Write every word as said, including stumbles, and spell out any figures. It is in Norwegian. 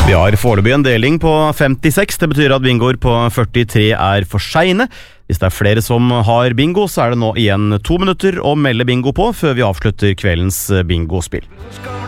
Vi har foreløpig en deling på femtiseks, det betyr at bingoer på førtitre er for sene. Hvis det er flere som har bingo, så er det nå igjen to minutter å melde bingo på før vi avslutter kveldens bingospill.